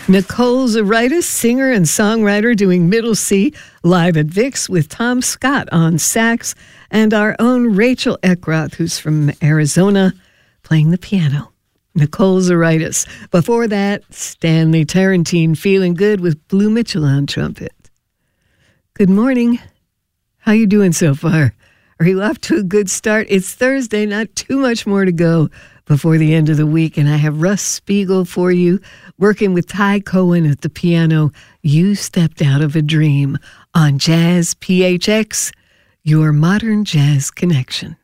Nicole Zaritis, singer and songwriter, doing Middle C live at Vic's with Tom Scott on sax, and our own Rachel Eckroth, who's from Arizona, playing the piano. Nicole Zaritis. Before that, Stanley Tarantine, Feeling Good with Blue Mitchell on trumpet. Good morning. How you doing so far? Are you off to a good start? It's Thursday, not too much more to go before the end of the week, and I have Russ Spiegel for you, working with Ty Cohen at the piano. You Stepped Out of a Dream on Jazz PHX, your modern jazz connection.